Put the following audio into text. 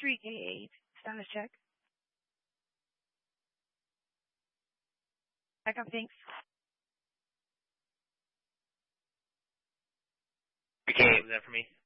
3K8. Status check. Backup, thanks. Okay, was that for me?